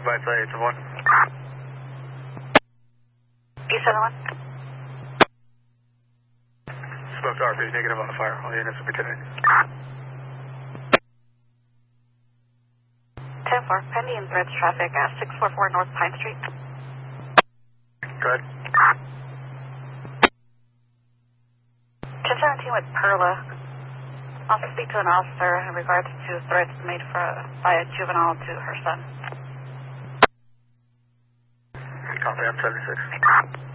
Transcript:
Right side, 8-1. E71. Smoke RP, negative on the fire. All units will be today. 10-4, pending threats traffic at 644 North Pine Street. Go ahead. 1017 with Perla. Also speak to an officer in regards to threats made by a juvenile to her son. Copy, I'm 76.